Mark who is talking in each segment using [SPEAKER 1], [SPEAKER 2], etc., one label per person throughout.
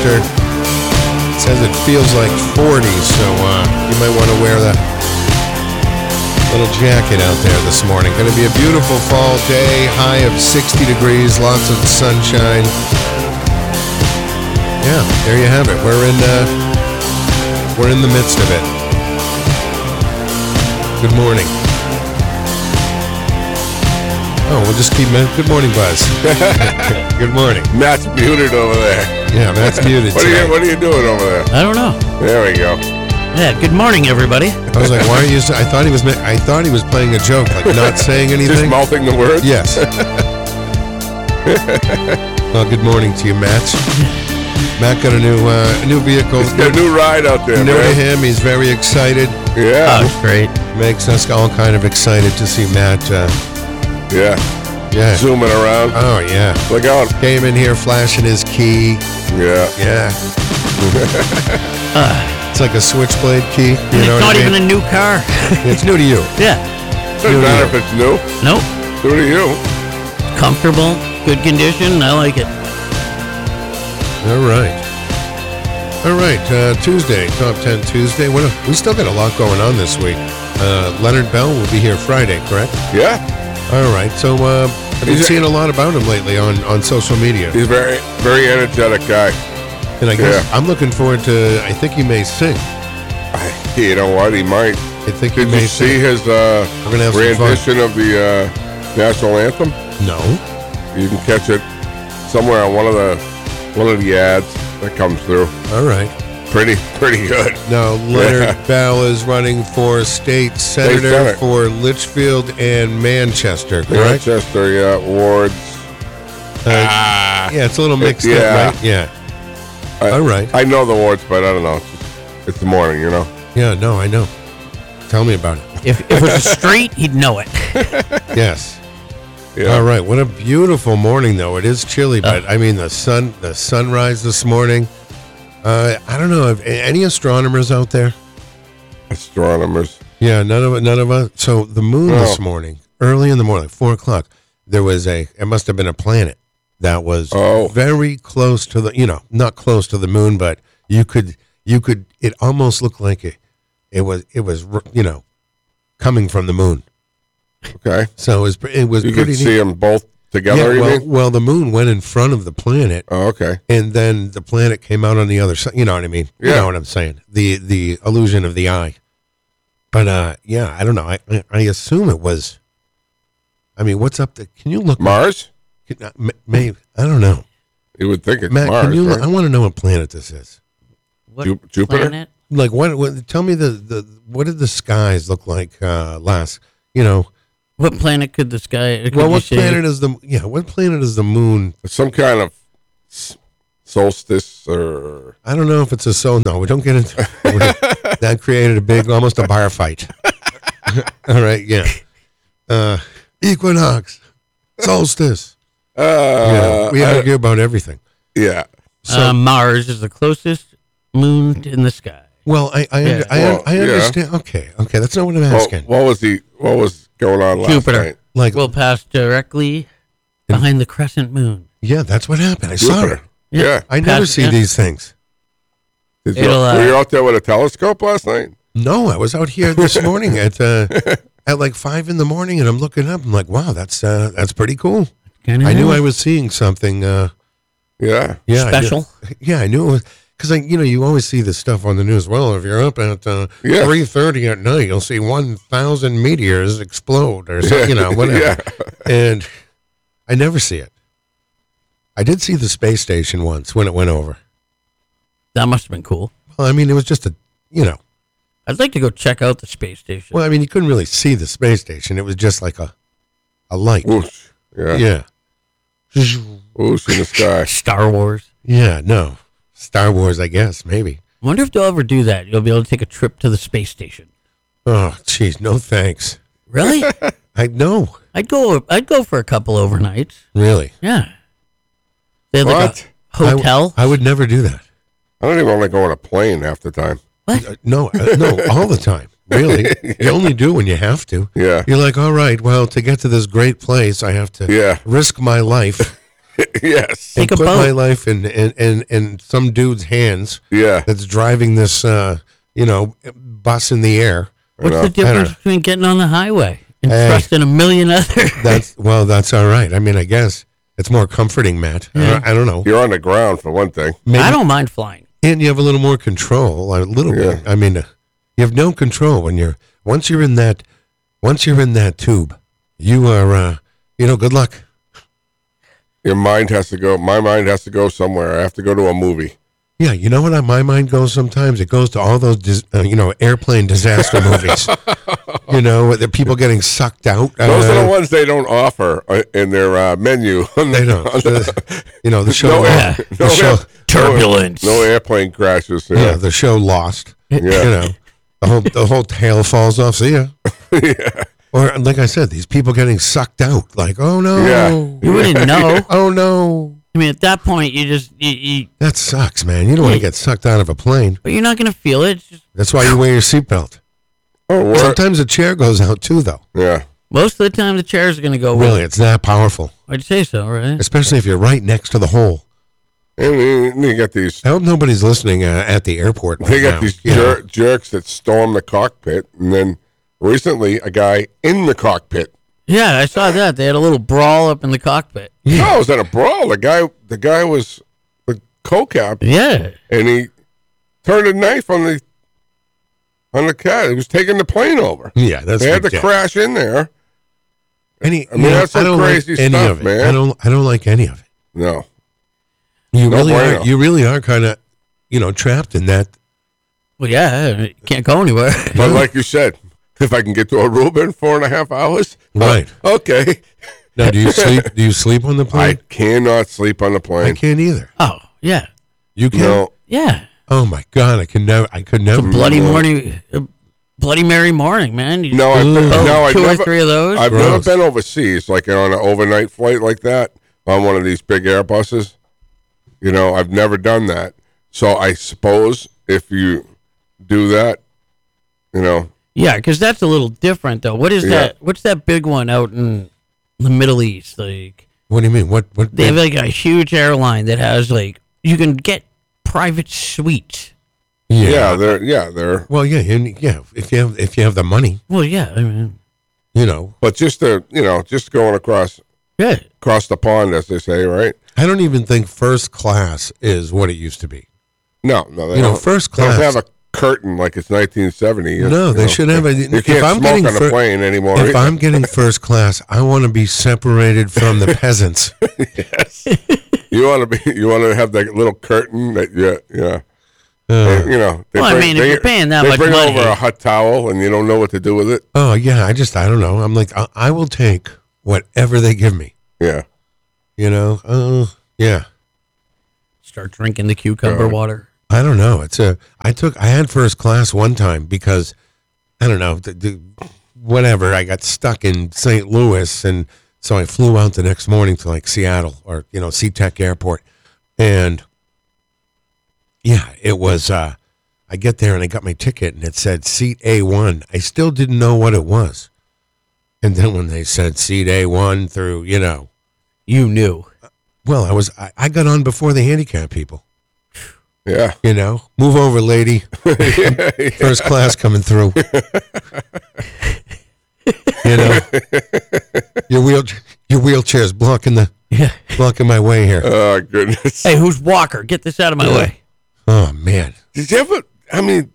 [SPEAKER 1] Manchester. It says it feels like 40, so you might want to wear the little jacket out there this morning. Going to be a beautiful fall day, high of 60 degrees, lots of sunshine. Yeah, there you have it. We're in the midst of it. Good morning. Oh, we'll just keep... Good morning, Buzz. Good morning.
[SPEAKER 2] Matt's muted over there.
[SPEAKER 1] Yeah, Matt's muted.
[SPEAKER 2] What are you doing over there?
[SPEAKER 3] I don't know.
[SPEAKER 2] There we go.
[SPEAKER 3] Yeah, good morning, everybody.
[SPEAKER 1] I was like, why are you... I thought he was playing a joke, like not saying anything.
[SPEAKER 2] Just mouthing the words?
[SPEAKER 1] Yes. Well, good morning to you, Matt. Matt got a new vehicle.
[SPEAKER 2] He's got a new ride out there,
[SPEAKER 1] New
[SPEAKER 2] man.
[SPEAKER 1] to him. He's very excited.
[SPEAKER 2] Yeah.
[SPEAKER 3] Oh, great.
[SPEAKER 1] Makes us all kind of excited to see Matt...
[SPEAKER 2] Yeah. Zooming around.
[SPEAKER 1] Oh, yeah.
[SPEAKER 2] Look out.
[SPEAKER 1] Came in here flashing his key.
[SPEAKER 2] Yeah.
[SPEAKER 1] Yeah. It's like a switchblade key. You
[SPEAKER 3] It's
[SPEAKER 1] know
[SPEAKER 3] not
[SPEAKER 1] what I mean?
[SPEAKER 3] even a new car.
[SPEAKER 1] It's new to you.
[SPEAKER 3] Yeah.
[SPEAKER 2] Doesn't matter if it's new.
[SPEAKER 3] Nope.
[SPEAKER 2] New to you.
[SPEAKER 3] Comfortable, good condition. I like it.
[SPEAKER 1] All right. All right. Tuesday, Top 10 Tuesday. We still got a lot going on this week. Leonard Bell will be here Friday, correct?
[SPEAKER 2] Yeah.
[SPEAKER 1] All right. So I've been seeing a lot about him lately on social media.
[SPEAKER 2] He's a very, very energetic guy.
[SPEAKER 1] And I guess I'm looking forward to, I think he may sing.
[SPEAKER 2] You know what? He might.
[SPEAKER 1] I think he
[SPEAKER 2] Did
[SPEAKER 1] may
[SPEAKER 2] you see
[SPEAKER 1] sing.
[SPEAKER 2] his
[SPEAKER 1] We're gonna have some fun.
[SPEAKER 2] rendition of the national anthem?
[SPEAKER 1] No.
[SPEAKER 2] You can catch it somewhere on one of the ads that comes through.
[SPEAKER 1] All right.
[SPEAKER 2] Pretty good.
[SPEAKER 1] Now, Leonard Bell is running for state senator
[SPEAKER 2] Senate.
[SPEAKER 1] for Litchfield and Manchester, correct?
[SPEAKER 2] Manchester, yeah, wards.
[SPEAKER 1] Yeah, it's a little mixed
[SPEAKER 2] yeah.
[SPEAKER 1] up, right? Yeah. All right.
[SPEAKER 2] I know the wards, but I don't know. It's the morning, you know.
[SPEAKER 1] Yeah, no, I know. Tell me about it.
[SPEAKER 3] If it was a street, he'd know it.
[SPEAKER 1] Yes.
[SPEAKER 2] Yeah.
[SPEAKER 1] All right. What a beautiful morning, though. It is chilly, but I mean the sunrise this morning. I don't know if any astronomers out there.
[SPEAKER 2] Astronomers.
[SPEAKER 1] Yeah, none of us. So the moon this morning, early in the morning, 4:00, there was it must have been a planet that was very close to the, not close to the moon, but you could, it almost looked like it was, coming from the moon.
[SPEAKER 2] Okay.
[SPEAKER 1] So it was
[SPEAKER 2] You
[SPEAKER 1] pretty
[SPEAKER 2] could see them both together,
[SPEAKER 1] yeah,
[SPEAKER 2] you mean?
[SPEAKER 1] well, the moon went in front of the planet.
[SPEAKER 2] Oh, okay.
[SPEAKER 1] And then the planet came out on the other side. You know what I mean? You
[SPEAKER 2] Yeah.
[SPEAKER 1] know what I'm saying? The illusion of the eye. But I don't know. I assume it was. I mean, what's up? Can you look?
[SPEAKER 2] Mars?
[SPEAKER 1] Maybe I don't know.
[SPEAKER 2] You would think it's
[SPEAKER 1] Matt,
[SPEAKER 2] Mars,
[SPEAKER 1] can you?
[SPEAKER 2] right?
[SPEAKER 1] I want to know what planet this is.
[SPEAKER 3] What
[SPEAKER 2] Jupiter?
[SPEAKER 3] planet?
[SPEAKER 1] Like what? Tell me what did the skies look like last?
[SPEAKER 3] What planet could the sky?
[SPEAKER 1] Well, what planet is the? Yeah, what planet is the moon?
[SPEAKER 2] Some kind of solstice or...
[SPEAKER 1] I don't know if it's a soul. No, we don't get into that. Created almost a bar fight. All right, yeah. Equinox, solstice. We argue about everything.
[SPEAKER 2] Yeah.
[SPEAKER 3] Mars is the closest moon in the sky.
[SPEAKER 1] Well, I understand. Okay, that's not what I'm asking.
[SPEAKER 2] What was going on last
[SPEAKER 3] Jupiter.
[SPEAKER 2] night?
[SPEAKER 1] Like,
[SPEAKER 3] We'll pass directly behind the crescent moon.
[SPEAKER 1] yeah, that's what happened. I saw it.
[SPEAKER 2] Jupiter. Yeah.
[SPEAKER 1] I never
[SPEAKER 3] Pass-
[SPEAKER 1] see
[SPEAKER 3] yeah.
[SPEAKER 1] these things.
[SPEAKER 2] Were you out there with a telescope last night?
[SPEAKER 1] No, I was out here this morning at like 5 a.m, and I'm looking up. I'm like, wow, that's pretty cool. I knew I was seeing something.
[SPEAKER 2] Yeah.
[SPEAKER 1] Yeah,
[SPEAKER 3] Special?
[SPEAKER 1] I knew it was because you always see this stuff on the news. Well, if you're up at 3:30 at night, you'll see 1,000 meteors explode or something, whatever.
[SPEAKER 2] Yeah.
[SPEAKER 1] And I never see it. I did see the space station once when it went over.
[SPEAKER 3] That must have been cool.
[SPEAKER 1] Well, I mean, it was just
[SPEAKER 3] I'd like to go check out the space station.
[SPEAKER 1] Well, I mean, you couldn't really see the space station. It was just like a light.
[SPEAKER 2] Whoosh. Yeah.
[SPEAKER 1] Yeah.
[SPEAKER 2] Whoosh in the sky.
[SPEAKER 3] Star Wars.
[SPEAKER 1] Yeah, no. Star Wars, I guess, maybe.
[SPEAKER 3] I wonder if they'll ever do that. You'll be able to take a trip to the space station.
[SPEAKER 1] Oh, jeez, no thanks.
[SPEAKER 3] Really?
[SPEAKER 1] No.
[SPEAKER 3] I'd go for a couple overnights.
[SPEAKER 1] Really?
[SPEAKER 3] Yeah. They have like
[SPEAKER 2] What?
[SPEAKER 3] a hotel.
[SPEAKER 1] I would never do that.
[SPEAKER 2] I don't even want to go on a plane half the time.
[SPEAKER 3] What?
[SPEAKER 1] No, all the time. Really? You only do when you have to.
[SPEAKER 2] Yeah.
[SPEAKER 1] You're like, all right, well, to get to this great place, I have to risk my life
[SPEAKER 2] Yes.
[SPEAKER 3] Take a
[SPEAKER 1] put
[SPEAKER 3] boat.
[SPEAKER 1] my life in some dude's hands.
[SPEAKER 2] Yeah.
[SPEAKER 1] That's driving this, bus in the air.
[SPEAKER 3] What's the difference between getting on the highway and
[SPEAKER 1] Hey.
[SPEAKER 3] trusting a million others?
[SPEAKER 1] That's all right. I mean, I guess it's more comforting, Matt. I don't know.
[SPEAKER 2] You're on the ground for one thing.
[SPEAKER 1] Maybe,
[SPEAKER 3] I don't mind flying.
[SPEAKER 1] and you have a little more control, a little bit. I mean, you have no control when once you're in that tube. You are, good luck.
[SPEAKER 2] Your mind has to go. My mind has to go somewhere. I have to go to a movie.
[SPEAKER 1] Yeah, you know what? My mind goes sometimes. It goes to all those, airplane disaster movies. The people getting sucked out.
[SPEAKER 2] Those are the ones they don't offer in their menu.
[SPEAKER 1] They don't. The show.
[SPEAKER 2] No
[SPEAKER 3] Turbulence.
[SPEAKER 2] No airplane crashes.
[SPEAKER 1] Yeah, the show Lost.
[SPEAKER 2] Yeah.
[SPEAKER 1] The whole tail falls off. See ya.
[SPEAKER 2] Yeah.
[SPEAKER 1] Or like I said, these people getting sucked out. Like, oh no.
[SPEAKER 2] Yeah.
[SPEAKER 3] You wouldn't know.
[SPEAKER 1] Oh no.
[SPEAKER 3] I mean, at that point, you
[SPEAKER 1] That sucks, man. You don't want to get sucked out of a plane.
[SPEAKER 3] but you're not going to feel it. It's just,
[SPEAKER 1] That's why you wear your seatbelt.
[SPEAKER 2] Oh, what?
[SPEAKER 1] Sometimes the chair goes out too, though.
[SPEAKER 2] Yeah.
[SPEAKER 3] most of the time, the chairs are going to go.
[SPEAKER 1] Really, it's that powerful.
[SPEAKER 3] I'd say so, right?
[SPEAKER 1] Especially if you're right next to the hole.
[SPEAKER 2] And you got these.
[SPEAKER 1] I hope nobody's listening at the airport.
[SPEAKER 2] They
[SPEAKER 1] right
[SPEAKER 2] got
[SPEAKER 1] now.
[SPEAKER 2] these
[SPEAKER 1] Yeah.
[SPEAKER 2] jerks that storm the cockpit, and then recently a guy in the cockpit.
[SPEAKER 3] Yeah, I saw that. They had a little brawl up in the cockpit.
[SPEAKER 2] No, it was at a brawl. The guy was the co-cap,
[SPEAKER 3] Yeah.
[SPEAKER 2] and he turned a knife on the cat. He was taking the plane over.
[SPEAKER 1] Yeah, that's
[SPEAKER 2] They had to
[SPEAKER 1] ridiculous.
[SPEAKER 2] crash in there. That's some
[SPEAKER 1] I don't
[SPEAKER 2] crazy
[SPEAKER 1] like any
[SPEAKER 2] stuff,
[SPEAKER 1] of it.
[SPEAKER 2] man.
[SPEAKER 1] I don't like any of it.
[SPEAKER 2] No.
[SPEAKER 1] You
[SPEAKER 2] No bueno.
[SPEAKER 1] really are kind of, trapped in that.
[SPEAKER 3] Well, yeah, you can't go anywhere.
[SPEAKER 2] But like you said, if I can get to Aruba in 4.5 hours,
[SPEAKER 1] Right.
[SPEAKER 2] Okay.
[SPEAKER 1] Now, do you sleep? Do you sleep on the
[SPEAKER 2] I
[SPEAKER 1] plane?
[SPEAKER 2] cannot sleep on the
[SPEAKER 1] I
[SPEAKER 2] plane.
[SPEAKER 1] can't either.
[SPEAKER 3] Oh, yeah.
[SPEAKER 1] You can?
[SPEAKER 2] No.
[SPEAKER 3] Yeah.
[SPEAKER 1] Oh my God, I could never.
[SPEAKER 3] Bloody morning. Bloody Mary morning, man. You
[SPEAKER 2] No, I've been,
[SPEAKER 3] oh,
[SPEAKER 2] no, I've
[SPEAKER 3] two or
[SPEAKER 2] never,
[SPEAKER 3] three of those.
[SPEAKER 2] I've never
[SPEAKER 1] Gross.
[SPEAKER 2] been overseas, like on an overnight flight like that, on one of these big Airbuses. I've never done that. So I suppose if you do that,
[SPEAKER 3] Yeah, because that's a little different, though. What is
[SPEAKER 2] Yeah.
[SPEAKER 3] that? What's that big one out in the Middle East? Like
[SPEAKER 1] What do you mean? What?
[SPEAKER 3] they have like a huge airline that has like you can get private suites.
[SPEAKER 2] they're.
[SPEAKER 1] Well, yeah, if you have the money,
[SPEAKER 3] Well, yeah, I mean,
[SPEAKER 2] But just just going across
[SPEAKER 3] yeah,
[SPEAKER 2] the pond, as they say, right?
[SPEAKER 1] I don't even think first class is what it used to be.
[SPEAKER 2] No, they don't.
[SPEAKER 1] first
[SPEAKER 2] They don't
[SPEAKER 1] class.
[SPEAKER 2] have a curtain like it's 1970.
[SPEAKER 1] No, they should have a.
[SPEAKER 2] You can't smoke on a plane anymore.
[SPEAKER 1] If I'm getting first class, I want to be separated from the peasants.
[SPEAKER 2] Yes. You want to have that little curtain that they
[SPEAKER 3] Well, I mean, if you're paying that
[SPEAKER 2] they
[SPEAKER 3] much
[SPEAKER 2] bring
[SPEAKER 3] money-
[SPEAKER 2] over a hot towel and you don't know what to do with it.
[SPEAKER 1] Oh yeah, I don't know. I'm like, I will take whatever they give me.
[SPEAKER 2] Yeah.
[SPEAKER 1] Yeah.
[SPEAKER 3] start drinking the cucumber water.
[SPEAKER 1] I don't know. I had first class one time because I don't know, whatever. I got stuck in St. Louis, and so I flew out the next morning to like Seattle or SeaTac Airport, and yeah, it was. I get there and I got my ticket and it said seat A1. I still didn't know what it was, and then when they said seat A1 through,
[SPEAKER 3] You knew.
[SPEAKER 1] well, I got on before the handicap people.
[SPEAKER 2] Yeah.
[SPEAKER 1] Move over, lady. First class coming through. Your wheelchair's blocking my way here.
[SPEAKER 2] Oh goodness.
[SPEAKER 3] Hey, who's Walker? Get this out of my way.
[SPEAKER 1] Oh man.
[SPEAKER 2] Did you ever? I mean,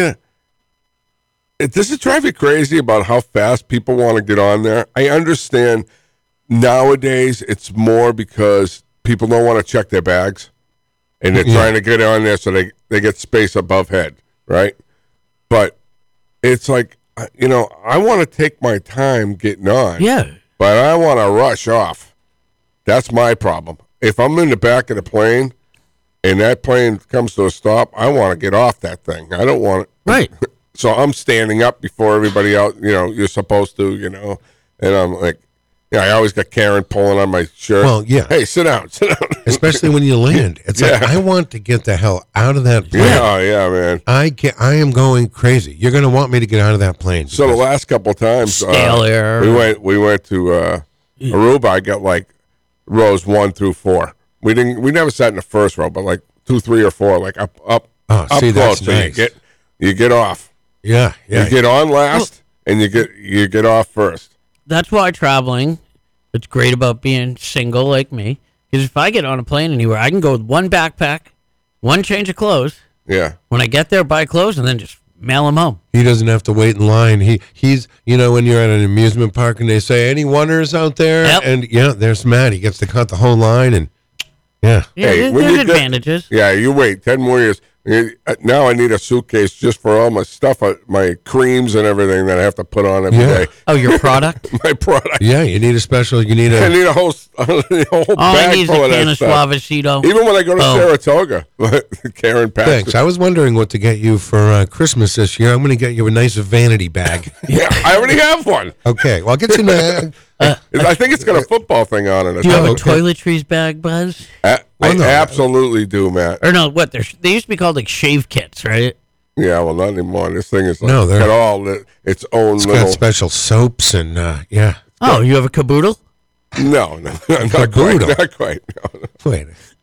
[SPEAKER 2] does it drive you crazy about how fast people want to get on there? I understand nowadays it's more because people don't want to check their bags, and they're trying to get on there so they get space above head, right? But it's like, I want to take my time getting on.
[SPEAKER 3] Yeah.
[SPEAKER 2] But I want to rush off. That's my problem. If I'm in the back of the plane and that plane comes to a stop, I want to get off that thing. I don't want it.
[SPEAKER 3] Right.
[SPEAKER 2] So I'm standing up before everybody else, you're supposed to, and I'm like, I always got Karen pulling on my shirt.
[SPEAKER 1] Well, yeah.
[SPEAKER 2] Hey, sit down.
[SPEAKER 1] Especially when you land. It's like, I want to get the hell out of that plane.
[SPEAKER 2] Yeah, man.
[SPEAKER 1] I am going crazy. You're going to want me to get out of that plane.
[SPEAKER 2] So the last couple of times,
[SPEAKER 3] Stale air.
[SPEAKER 2] we went to Aruba. I got like rows 1 through 4. We never sat in the first row, but like 2, 3, or 4, like up
[SPEAKER 1] see,
[SPEAKER 2] close.
[SPEAKER 1] that's
[SPEAKER 2] So
[SPEAKER 1] nice.
[SPEAKER 2] you get off.
[SPEAKER 1] Yeah.
[SPEAKER 2] You get on last, and you get off first.
[SPEAKER 3] That's why traveling, it's great about being single like me. Because if I get on a plane anywhere, I can go with one backpack, one change of clothes.
[SPEAKER 2] Yeah.
[SPEAKER 3] When I get there, buy clothes, and then just mail them home.
[SPEAKER 1] He doesn't have to wait in line. He's when you're at an amusement park and they say any owners out there,
[SPEAKER 3] Yep.
[SPEAKER 1] and there's Matt. He gets to cut the whole line, and
[SPEAKER 3] Yeah,
[SPEAKER 2] Hey, when
[SPEAKER 3] there's
[SPEAKER 2] you get-
[SPEAKER 3] advantages.
[SPEAKER 2] Yeah, you wait 10 more years. Now I need a suitcase just for all my stuff, my creams and everything that I have to put on every day.
[SPEAKER 3] Oh, your product?
[SPEAKER 2] My product.
[SPEAKER 1] yeah, you need a special. You need
[SPEAKER 2] I
[SPEAKER 1] a
[SPEAKER 2] need a whole
[SPEAKER 3] All I
[SPEAKER 2] bag
[SPEAKER 3] need is
[SPEAKER 2] full
[SPEAKER 3] a
[SPEAKER 2] of
[SPEAKER 3] can
[SPEAKER 2] that
[SPEAKER 3] of
[SPEAKER 2] stuff.
[SPEAKER 3] Suavecito.
[SPEAKER 2] Even when I go to
[SPEAKER 3] Oh.
[SPEAKER 2] Saratoga, Karen packs
[SPEAKER 1] thanks.
[SPEAKER 2] it.
[SPEAKER 1] I was wondering what to get you for Christmas this year. I'm going to get you a nice vanity bag.
[SPEAKER 2] Yeah, I already have one.
[SPEAKER 1] Okay, well I'll get you.
[SPEAKER 2] I think it's got a football thing on it.
[SPEAKER 3] Do you have a
[SPEAKER 1] okay.
[SPEAKER 3] toiletries bag, Buzz?
[SPEAKER 2] I
[SPEAKER 1] no.
[SPEAKER 2] absolutely do, Matt.
[SPEAKER 3] Or no, what? They used to be called like shave kits, right?
[SPEAKER 2] Yeah, well, not anymore. This thing is like
[SPEAKER 1] No, they're-
[SPEAKER 2] got all its own
[SPEAKER 1] It's
[SPEAKER 2] little.
[SPEAKER 1] got special soaps and yeah.
[SPEAKER 3] Oh, you have a caboodle?
[SPEAKER 2] No, not quite.
[SPEAKER 1] Caboodle.
[SPEAKER 2] Not quite. No.
[SPEAKER 1] Wait,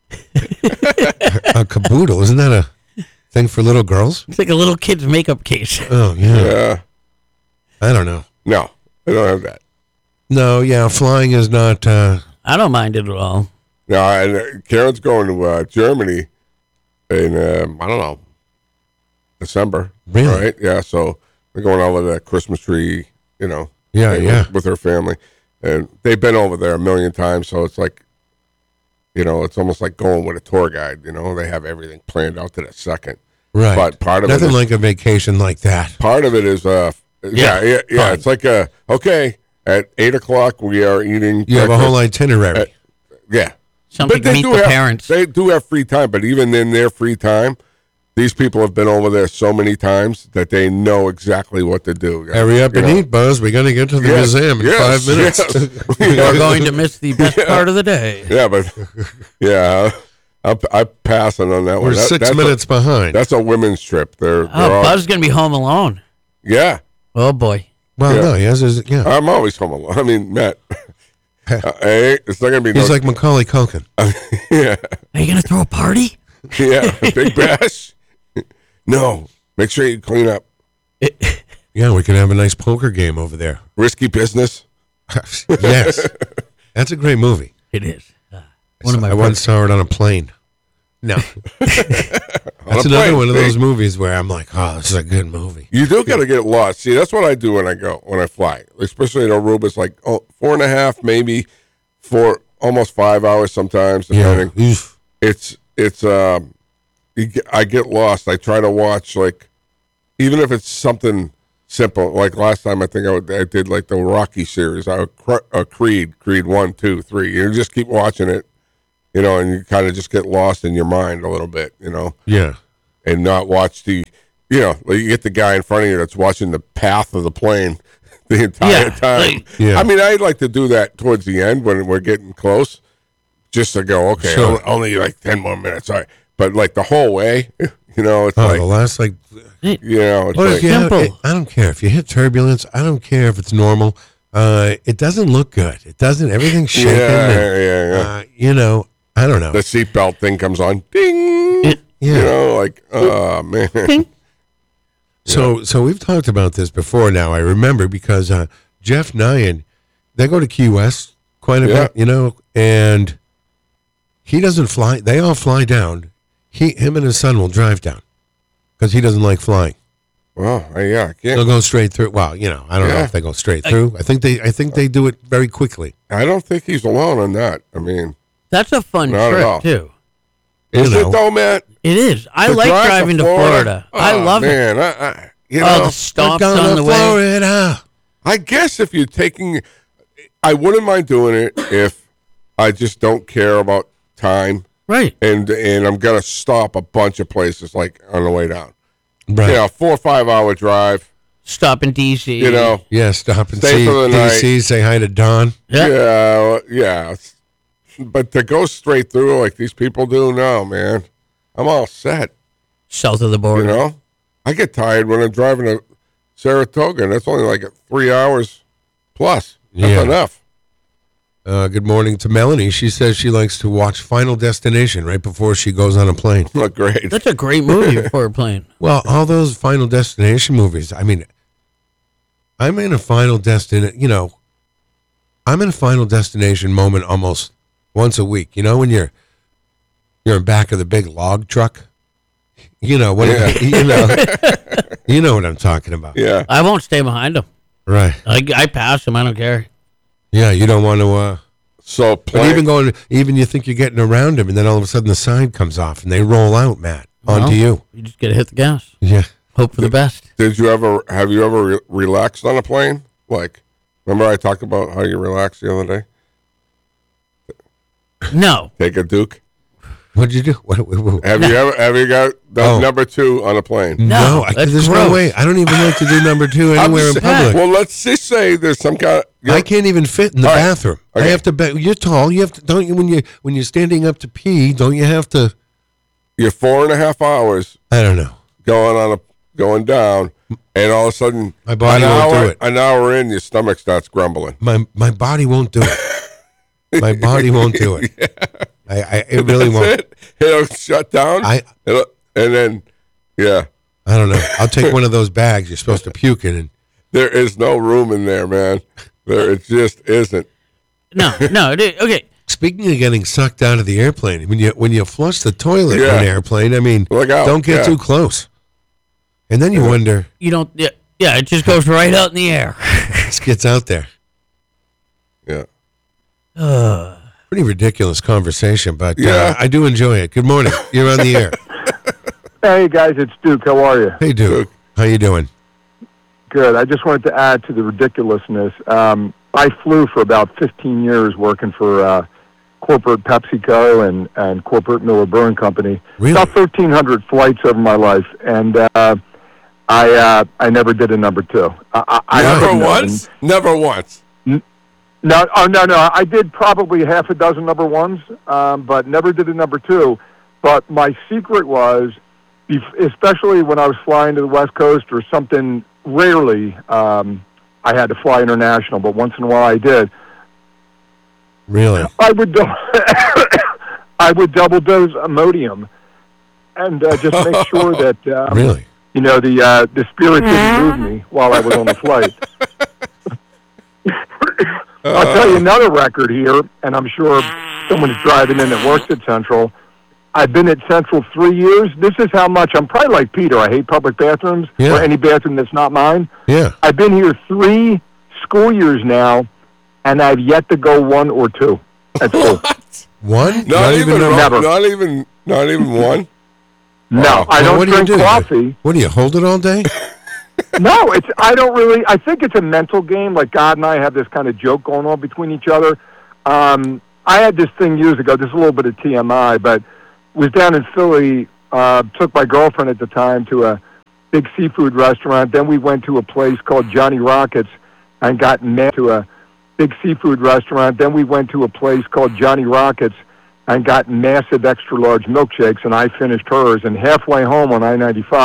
[SPEAKER 1] a caboodle, isn't that a thing for little girls?
[SPEAKER 3] It's like a little kid's makeup case.
[SPEAKER 1] Oh yeah,
[SPEAKER 2] Yeah.
[SPEAKER 1] I don't know.
[SPEAKER 2] No, I don't have that.
[SPEAKER 1] No, yeah, flying is not.
[SPEAKER 3] I don't mind it at all.
[SPEAKER 2] No, and Karen's going to Germany in I don't know, December.
[SPEAKER 1] Really?
[SPEAKER 2] Right? Yeah. So they're going over the Christmas tree.
[SPEAKER 1] Yeah,
[SPEAKER 2] thing
[SPEAKER 1] yeah.
[SPEAKER 2] with her family, and they've been over there a million times. So it's like, it's almost like going with a tour guide. They have everything planned out to the second.
[SPEAKER 1] Right.
[SPEAKER 2] But part of
[SPEAKER 1] Nothing
[SPEAKER 2] it is,
[SPEAKER 1] like a vacation like that.
[SPEAKER 2] part of it is yeah.
[SPEAKER 1] fun.
[SPEAKER 2] It's like okay, at 8:00 we are eating.
[SPEAKER 1] You have a
[SPEAKER 2] breakfast.
[SPEAKER 1] whole itinerary.
[SPEAKER 2] Yeah.
[SPEAKER 3] Something to meet the parents.
[SPEAKER 2] They do have free time, but even in their free time, these people have been over there so many times that they know exactly what to do.
[SPEAKER 1] Hurry up and eat, Buzz. We're going to get to the
[SPEAKER 2] Yes,
[SPEAKER 1] museum in
[SPEAKER 2] yes,
[SPEAKER 1] 5 minutes.
[SPEAKER 2] yes.
[SPEAKER 3] You're going to miss the best part of the day.
[SPEAKER 2] Yeah, but I'm passing on that
[SPEAKER 1] We're
[SPEAKER 2] one.
[SPEAKER 1] 6 minutes behind.
[SPEAKER 2] That's a women's trip. They're
[SPEAKER 3] Oh,
[SPEAKER 2] all,
[SPEAKER 3] Buzz is going to be home alone.
[SPEAKER 2] yeah.
[SPEAKER 3] Oh, boy.
[SPEAKER 1] Well,
[SPEAKER 2] yeah.
[SPEAKER 1] no, he has his, yeah.
[SPEAKER 2] I'm always home alone. I mean, Matt. Hey, it's not gonna be.
[SPEAKER 1] He's like Macaulay Culkin.
[SPEAKER 2] yeah,
[SPEAKER 3] Are you going to throw a party?
[SPEAKER 2] yeah. Big bash. No, make sure you clean up.
[SPEAKER 1] Yeah, we can have a nice poker game over there.
[SPEAKER 2] Risky business.
[SPEAKER 1] Yes. That's a great movie.
[SPEAKER 3] It is. One of my
[SPEAKER 1] I once saw it on a plane. No. That's another
[SPEAKER 2] plane,
[SPEAKER 1] one of
[SPEAKER 2] see?
[SPEAKER 1] those movies where I'm like, oh, this is a good movie.
[SPEAKER 2] You do got to get lost. See, that's what I do when I fly, especially in Aruba. It's like 4.5, maybe almost 5 hours sometimes,
[SPEAKER 1] Yeah.
[SPEAKER 2] depending.
[SPEAKER 1] Oof.
[SPEAKER 2] I get lost. I try to watch, like, even if it's something simple. Like last time, I think I did like the Rocky series, Creed 1, 2, 3. You just keep watching it, and you kind of just get lost in your mind a little bit,
[SPEAKER 1] Yeah.
[SPEAKER 2] and not watch like you get the guy in front of you that's watching the path of the plane the entire time.
[SPEAKER 1] Yeah.
[SPEAKER 2] I mean, I'd like to do that towards the end when we're getting close, just to go, okay,
[SPEAKER 1] Sure.
[SPEAKER 2] only like 10 more minutes. All right. But like the whole way, it's
[SPEAKER 1] Oh,
[SPEAKER 2] like,
[SPEAKER 1] the last, like,
[SPEAKER 2] it's
[SPEAKER 1] what
[SPEAKER 2] like,
[SPEAKER 1] if you
[SPEAKER 3] Simple.
[SPEAKER 1] I don't care if you hit turbulence. I don't care if it's normal. It doesn't look good. It doesn't. Everything's shaking.
[SPEAKER 2] yeah.
[SPEAKER 1] I don't know.
[SPEAKER 2] The seatbelt thing comes on, ding.
[SPEAKER 1] Yeah.
[SPEAKER 2] Like, oh man.
[SPEAKER 1] So we've talked about this before now. I remember because Jeff Nyan, they go to Key West quite a bit, and he doesn't fly. They all fly down. Him and his son will drive down because he doesn't like flying.
[SPEAKER 2] Well, I
[SPEAKER 1] They'll
[SPEAKER 2] can't.
[SPEAKER 1] go straight through. Well, I don't know if they go straight through. I think they do it very quickly.
[SPEAKER 2] I don't think he's alone on that. I mean,
[SPEAKER 3] That's a fun
[SPEAKER 2] Not at all.
[SPEAKER 3] trip, too.
[SPEAKER 2] is
[SPEAKER 1] know.
[SPEAKER 2] it though, Matt?
[SPEAKER 3] It is. I
[SPEAKER 2] To
[SPEAKER 3] like
[SPEAKER 2] drive
[SPEAKER 3] driving to Florida. I
[SPEAKER 2] Oh,
[SPEAKER 3] love it.
[SPEAKER 2] man.
[SPEAKER 3] Oh, the stops
[SPEAKER 1] We're going
[SPEAKER 3] on
[SPEAKER 1] to
[SPEAKER 3] the way.
[SPEAKER 1] Florida.
[SPEAKER 2] I guess if you're taking, I wouldn't mind doing it if I just don't care about time,
[SPEAKER 3] Right.
[SPEAKER 2] and I'm gonna stop a bunch of places like on the way down.
[SPEAKER 1] Right.
[SPEAKER 2] 4 or 5 hour drive.
[SPEAKER 3] Stop in D.C.
[SPEAKER 1] Yeah, stop and
[SPEAKER 2] Stay
[SPEAKER 1] see
[SPEAKER 2] for the
[SPEAKER 1] DC, say hi to Don.
[SPEAKER 3] Yeah.
[SPEAKER 2] Yeah. But to go straight through like these people do, no, man. I'm all set.
[SPEAKER 3] South of the border.
[SPEAKER 2] I get tired when I'm driving to Saratoga, and that's only like 3 hours plus. That's
[SPEAKER 1] Yeah.
[SPEAKER 2] enough.
[SPEAKER 1] Good morning to Melanie. She says she likes to watch Final Destination right before she goes on a plane.
[SPEAKER 2] Look great.
[SPEAKER 3] That's a great movie for a plane.
[SPEAKER 1] Well, all those Final Destination movies. I mean, I'm in a Final Destination. I'm in a Final Destination moment almost once a week. When you're in back of the big log truck. You know what I'm talking about.
[SPEAKER 2] Yeah.
[SPEAKER 3] I won't stay behind them.
[SPEAKER 1] Right.
[SPEAKER 3] I pass them. I don't care.
[SPEAKER 1] Yeah, you don't want to.
[SPEAKER 2] So
[SPEAKER 1] but even you think you're getting around them, and then all of a sudden the sign comes off, and they roll out, Matt, onto you.
[SPEAKER 3] You just got to hit the gas.
[SPEAKER 1] Yeah.
[SPEAKER 3] Hope for the best.
[SPEAKER 2] have you ever relaxed on a plane? Like, remember I talked about how you relaxed the other day?
[SPEAKER 3] No.
[SPEAKER 2] Take a Duke.
[SPEAKER 1] What'd you do?
[SPEAKER 2] Have you got number 2 on a plane?
[SPEAKER 1] No,
[SPEAKER 3] that's
[SPEAKER 1] there's
[SPEAKER 3] gross.
[SPEAKER 1] no way. I don't even like to do number 2 anywhere in public.
[SPEAKER 2] Well, let's just say there's some kind of...
[SPEAKER 1] I can't even fit in the bathroom.
[SPEAKER 2] Okay.
[SPEAKER 1] I have to. You're tall. You have to. Don't you? When you're standing up to pee, don't you have to?
[SPEAKER 2] You're 4.5 hours
[SPEAKER 1] I don't know.
[SPEAKER 2] going down, and all of a sudden,
[SPEAKER 1] My body won't do it.
[SPEAKER 2] An hour in, your stomach starts grumbling.
[SPEAKER 1] My body won't do it. My body won't do it. Yeah. It really won't.
[SPEAKER 2] It'll shut down. And then, yeah.
[SPEAKER 1] I don't know. I'll take one of those bags you're supposed to puke in. And
[SPEAKER 2] there is no room in there, man. It just isn't.
[SPEAKER 3] No. Okay.
[SPEAKER 1] Speaking of getting sucked out of the airplane, when you flush the toilet in an airplane, I mean,
[SPEAKER 2] Look out.
[SPEAKER 1] don't get too close. And then you wonder.
[SPEAKER 3] You don't. Yeah, it just goes right out in the air.
[SPEAKER 1] This gets out there.
[SPEAKER 2] Yeah.
[SPEAKER 1] Pretty ridiculous conversation, but
[SPEAKER 2] Yeah.
[SPEAKER 1] I do enjoy it. Good morning. You're on the air.
[SPEAKER 4] Hey, guys, it's Duke. How are you?
[SPEAKER 1] Hey, Duke. How you doing?
[SPEAKER 4] Good. I just wanted to add to the ridiculousness. I flew for about 15 years working for corporate PepsiCo and corporate Miller Brewing Company.
[SPEAKER 1] Really?
[SPEAKER 4] About 1,300 flights over my life, and I never did a number 2.
[SPEAKER 2] Never once.
[SPEAKER 4] No. I did probably half a dozen number 1s, but never did a number 2. But my secret was, especially when I was flying to the West Coast or something, rarely I had to fly international, but once in a while I did.
[SPEAKER 1] Really?
[SPEAKER 4] I would double dose Imodium and just make sure that
[SPEAKER 1] Really?
[SPEAKER 4] The spirit didn't move me while I was on the flight. I'll tell you another record here, and I'm sure someone's driving in that works at Central. I've been at Central 3 years. This is how much I'm probably like Peter. I hate public bathrooms or any bathroom that's not mine.
[SPEAKER 1] Yeah.
[SPEAKER 4] I've been here 3 school years now, and I've yet to go 1 or 2 at school.
[SPEAKER 1] One?
[SPEAKER 2] Not even
[SPEAKER 4] never.
[SPEAKER 2] Not even one.
[SPEAKER 4] No, I don't
[SPEAKER 1] what
[SPEAKER 4] drink
[SPEAKER 1] do you do?
[SPEAKER 4] coffee.
[SPEAKER 1] What do you hold it all day?
[SPEAKER 4] No, I think it's a mental game. Like God and I have this kind of joke going on between each other. I had this thing years ago. This is a little bit of TMI, but was down in Philly, took my girlfriend at the time to a big seafood restaurant. Then we went to a place called Johnny Rockets and got married to a big seafood restaurant. Then we went to a place called Johnny Rockets and got massive extra large milkshakes, and I finished hers. And halfway home on I-95,